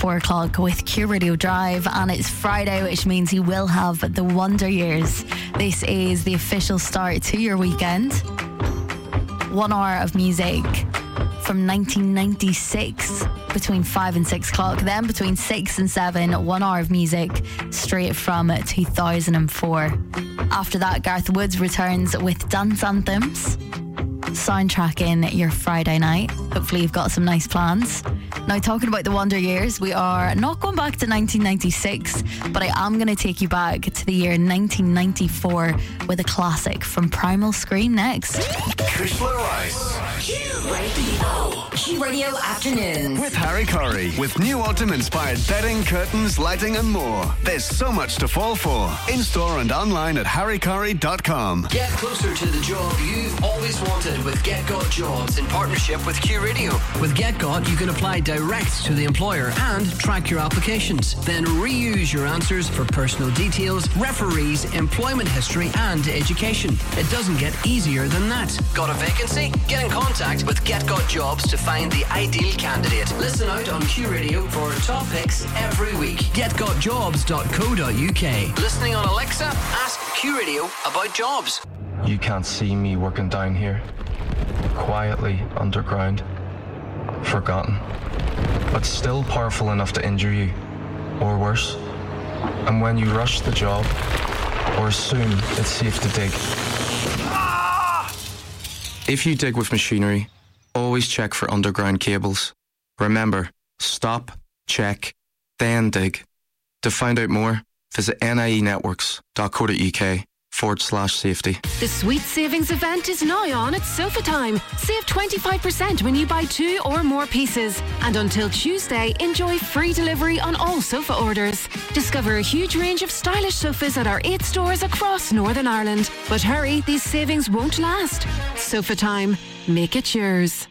4 o'clock with Q Radio Drive, and it's Friday, which means you will have the Wonder Years. This is the official start to your weekend. 1 hour of music from 1996 between 5 and 6 o'clock. Then between 6 and 7, 1 hour of music straight from 2004. After that, Garth Woods returns with dance anthems, soundtracking your Friday night. Hopefully you've got some nice plans. Now, talking about the Wonder Years, we are not going back to 1996, but I am going to take you back to the year 1994 with a classic from Primal Scream next. Kushla Rice. Q Radio Afternoons. With Harry Curry. With new autumn-inspired bedding, curtains, lighting and more. There's so much to fall for. In-store and online at harrycurry.com. Get closer to the job you've always wanted with GetGot Jobs in partnership with Q Radio. With GetGot, you can apply direct to the employer and track your applications. Then reuse your answers for personal details, referees, employment history and education. It doesn't get easier than that. Got a vacancy? Get in contact with GetGot Jobs to find the ideal candidate. Listen out on Q Radio for top picks every week. GetGotJobs.co.uk. Listening on Alexa? Ask Q Radio about jobs. You can't see me working down here, quietly underground, forgotten, but still powerful enough to injure you, or worse. And when you rush the job, or assume it's safe to dig. If you dig with machinery, always check for underground cables. Remember, stop, check, then dig. To find out more, visit nienetworks.co.uk/safety. The Sweet Savings event is now on at Sofa Time. Save 25% when you buy 2 or more pieces. And until Tuesday, enjoy free delivery on all sofa orders. Discover a huge range of stylish sofas at our 8 stores across Northern Ireland. But hurry, these savings won't last. Sofa Time. Make it yours.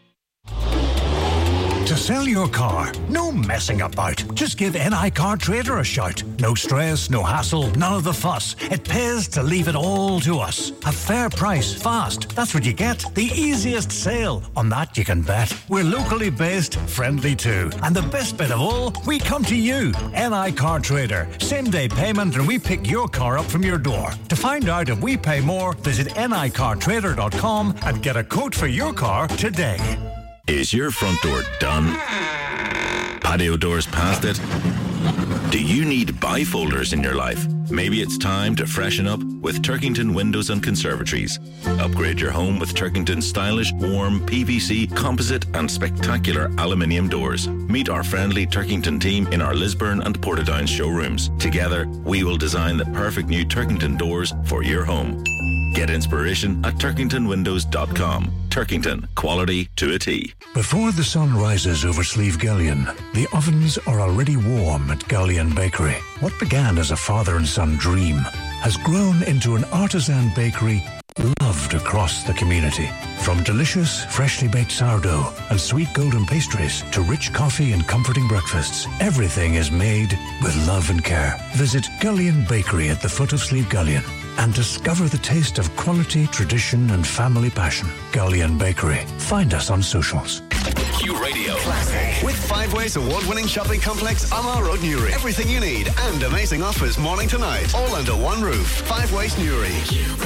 To sell your car, no messing about. Just give NI Car Trader a shout. No stress, no hassle, none of the fuss. It pays to leave it all to us. A fair price, fast. That's what you get. The easiest sale. On that you can bet. We're locally based, friendly too. And the best bit of all, we come to you. NI Car Trader. Same day payment and we pick your car up from your door. To find out if we pay more, visit nicartrader.com and get a quote for your car today. Is your front door done? Patio doors past it? Do you need bifolders in your life? Maybe it's time to freshen up with Turkington Windows and Conservatories. Upgrade your home with Turkington's stylish, warm, PVC, composite and spectacular aluminium doors. Meet our friendly Turkington team in our Lisburn and Portadown showrooms. Together, we will design the perfect new Turkington doors for your home. Get inspiration at turkingtonwindows.com. Turkington, quality to a T. Before the sun rises over Slieve Gullion, the ovens are already warm at Gullion Bakery. What began as a father and son dream has grown into an artisan bakery loved across the community. From delicious, freshly baked sourdough and sweet golden pastries to rich coffee and comforting breakfasts, everything is made with love and care. Visit Gullion Bakery at the foot of Slieve Gullion and discover the taste of quality, tradition and family passion. Gullion Bakery. Find us on socials. Q Radio Classic. With 5 Ways award-winning shopping complex Amar Road, Newry. Everything you need and amazing offers morning to night. All under one roof. 5 Ways Newry.